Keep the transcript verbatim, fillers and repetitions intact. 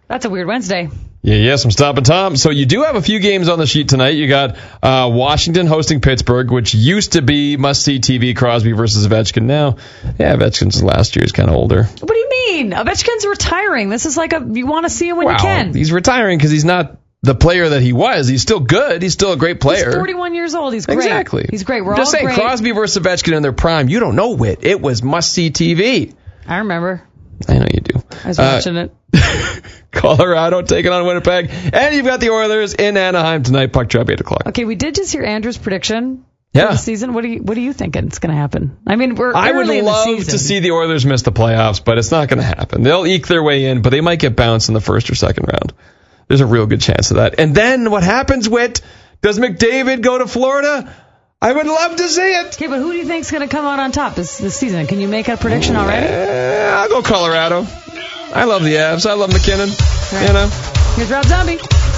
That's a weird Wednesday. Yeah, yes, I'm stopping Tom. So you do have a few games on the sheet tonight. You got uh, Washington hosting Pittsburgh, which used to be must-see T V, Crosby versus Ovechkin. Now, yeah, Ovechkin's last year is kind of older. What do you mean? Ovechkin's retiring. This is like a you want to see him when wow. you can. He's retiring because he's not the player that he was. He's still good. He's still a great player. He's forty-one years old. He's great. Exactly. He's great. We're Just all saying, great. Crosby versus Ovechkin in their prime. You don't know, Whit. It was must-see T V. I remember. I know you do. I was watching uh, it. Colorado taking on Winnipeg. And you've got the Oilers in Anaheim tonight. Puck drop, eight o'clock. Okay, we did just hear Andrew's prediction yeah. for the season. What are you What are you thinking is going to happen? I mean, we're I would early in the love season. to see the Oilers miss the playoffs, but it's not going to happen. They'll eke their way in, but they might get bounced in the first or second round. There's a real good chance of that. And then what happens, Whit? Does McDavid go to Florida? I would love to see it. Okay, but who do you think's going to come out on top this, this season? Can you make a prediction already? Uh, I'll go Colorado. I love the Avs. I love McKinnon. Right. You know. Here's Rob Zombie.